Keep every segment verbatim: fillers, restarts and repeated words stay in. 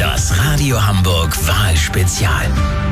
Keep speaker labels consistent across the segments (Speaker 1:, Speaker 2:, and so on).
Speaker 1: Das Radio Hamburg Wahlspezial.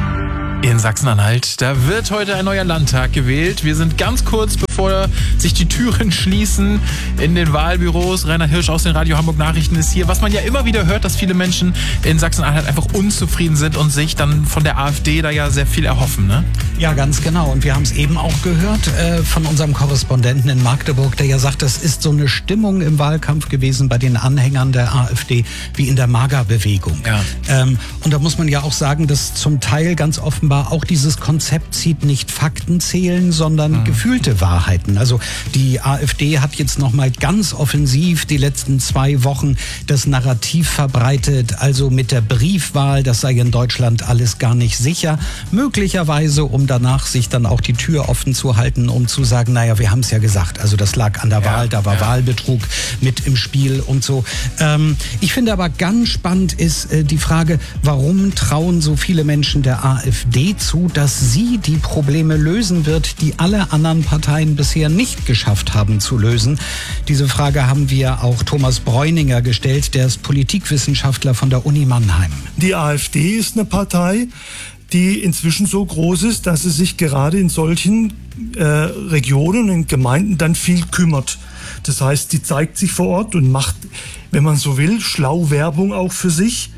Speaker 2: In Sachsen-Anhalt, da wird heute ein neuer Landtag gewählt. Wir sind ganz kurz, bevor sich die Türen schließen in den Wahlbüros. Rainer Hirsch aus den Radio Hamburg Nachrichten ist hier. Was man ja immer wieder hört, dass viele Menschen in Sachsen-Anhalt einfach unzufrieden sind und sich dann von der AfD da ja sehr viel erhoffen, ne?
Speaker 3: Ja, ganz genau. Und wir haben es eben auch gehört äh, von unserem Korrespondenten in Magdeburg, der ja sagt, das ist so eine Stimmung im Wahlkampf gewesen bei den Anhängern der AfD wie in der Magerbewegung. Ja. Ähm, und da muss man ja auch sagen, dass zum Teil ganz offenbar auch dieses Konzept zieht nicht Fakten zählen, sondern mhm. gefühlte Wahrheiten. Also die AfD hat jetzt nochmal ganz offensiv die letzten zwei Wochen das Narrativ verbreitet, also mit der Briefwahl, das sei in Deutschland alles gar nicht sicher. Möglicherweise, um danach sich dann auch die Tür offen zu halten, um zu sagen, naja, wir haben es ja gesagt, also das lag an der ja, Wahl, da war ja. Wahlbetrug mit im Spiel und so. Ähm, ich finde aber ganz spannend ist äh, die Frage, warum trauen so viele Menschen der AfD zu, dass sie die Probleme lösen wird, die alle anderen Parteien bisher nicht geschafft haben zu lösen. Diese Frage haben wir auch Thomas Bräuninger gestellt, der ist Politikwissenschaftler von der Uni Mannheim.
Speaker 4: Die AfD ist eine Partei, die inzwischen so groß ist, dass sie sich gerade in solchen äh, Regionen und Gemeinden dann viel kümmert. Das heißt, die zeigt sich vor Ort und macht, wenn man so will, schlau Werbung auch für sich.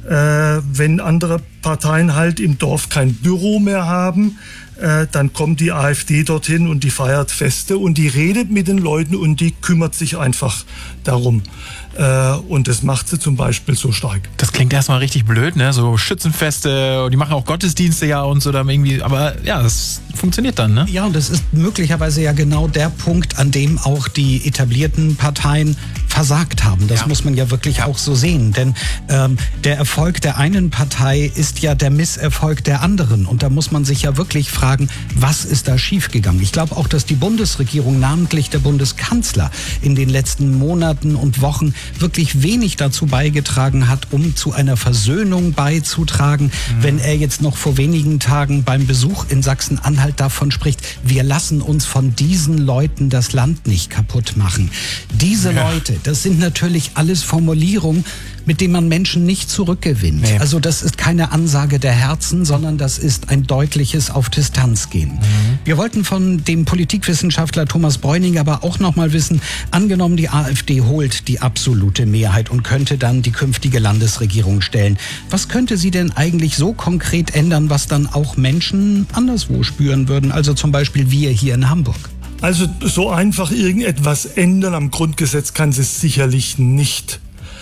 Speaker 4: Äh, wenn andere Parteien halt im Dorf kein Büro mehr haben, äh, dann kommt die AfD dorthin und die feiert Feste und die redet mit den Leuten und die kümmert sich einfach darum. Äh, und das macht sie zum Beispiel so stark.
Speaker 2: Das klingt erstmal richtig blöd, ne? So Schützenfeste, und die machen auch Gottesdienste ja und so dann irgendwie, aber ja, das funktioniert dann, ne?
Speaker 3: Ja, und das ist möglicherweise ja genau der Punkt, an dem auch die etablierten Parteien versagt haben. Das ja. muss man ja wirklich ja. auch so sehen. Denn ähm, der Erfolg der einen Partei ist ja der Misserfolg der anderen. Und da muss man sich ja wirklich fragen, was ist da schiefgegangen? Ich glaube auch, dass die Bundesregierung, namentlich der Bundeskanzler, in den letzten Monaten und Wochen wirklich wenig dazu beigetragen hat, um zu einer Versöhnung beizutragen. Mhm. Wenn er jetzt noch vor wenigen Tagen beim Besuch in Sachsen-Anhalt davon spricht, wir lassen uns von diesen Leuten das Land nicht kaputt machen. Diese ja. Leute, das sind natürlich alles Formulierungen, mit denen man Menschen nicht zurückgewinnt. Nee. Also das ist keine Ansage der Herzen, sondern das ist ein deutliches auf Distanz gehen. Mhm. Wir wollten von dem Politikwissenschaftler Thomas Bräuninger aber auch noch mal wissen, angenommen die AfD holt die absolute Mehrheit und könnte dann die künftige Landesregierung stellen. Was könnte sie denn eigentlich so konkret ändern, was dann auch Menschen anderswo spüren würden? Also zum Beispiel wir hier in Hamburg.
Speaker 4: Also so einfach irgendetwas ändern am Grundgesetz kann sie sicherlich nicht.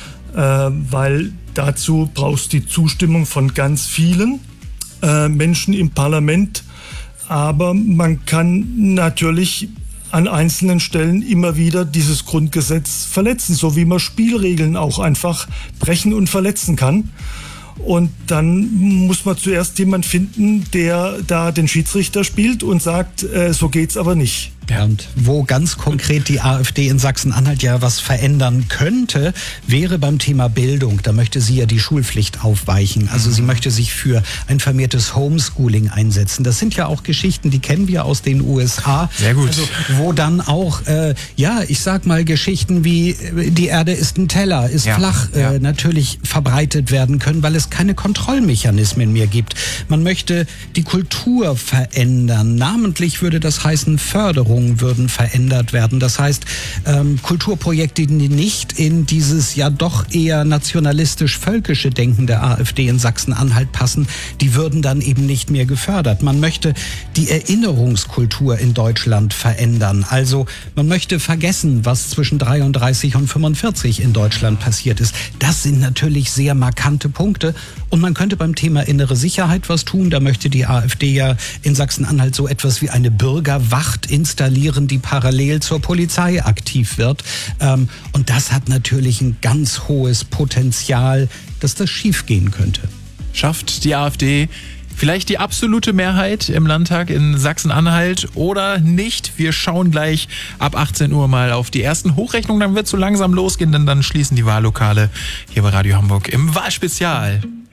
Speaker 4: Äh, weil dazu brauchst du die Zustimmung von ganz vielen äh, Menschen im Parlament. Aber man kann natürlich an einzelnen Stellen immer wieder dieses Grundgesetz verletzen, so wie man Spielregeln auch einfach brechen und verletzen kann. Und dann muss man zuerst jemanden finden, der da den Schiedsrichter spielt und sagt, äh, so geht's aber nicht.
Speaker 3: Ja, und wo ganz konkret die AfD in Sachsen-Anhalt ja was verändern könnte, wäre beim Thema Bildung. Da möchte sie ja die Schulpflicht aufweichen. Also sie möchte sich für ein vermehrtes Homeschooling einsetzen. Das sind ja auch Geschichten, die kennen wir aus den U S A.
Speaker 2: Sehr gut.
Speaker 3: Also, wo dann auch, äh, ja, ich sag mal, Geschichten wie die Erde ist ein Teller, ist ja. flach, äh, ja. natürlich verbreitet werden können, weil es keine Kontrollmechanismen mehr gibt. Man möchte die Kultur verändern. Namentlich würde das heißen Förderung würden verändert werden. Das heißt, ähm, Kulturprojekte, die nicht in dieses ja doch eher nationalistisch-völkische Denken der AfD in Sachsen-Anhalt passen, die würden dann eben nicht mehr gefördert. Man möchte die Erinnerungskultur in Deutschland verändern. Also man möchte vergessen, was zwischen dreiunddreißig und fünfundvierzig in Deutschland passiert ist. Das sind natürlich sehr markante Punkte. Und man könnte beim Thema innere Sicherheit was tun. Da möchte die AfD ja in Sachsen-Anhalt so etwas wie eine Bürgerwacht installieren, die parallel zur Polizei aktiv wird. Ähm, und das hat natürlich ein ganz hohes Potenzial, dass das schiefgehen könnte.
Speaker 2: Schafft die AfD vielleicht die absolute Mehrheit im Landtag in Sachsen-Anhalt oder nicht? Wir schauen gleich ab achtzehn Uhr mal auf die ersten Hochrechnungen. Dann wird es so langsam losgehen, denn dann schließen die Wahllokale hier bei Radio Hamburg im Wahlspezial.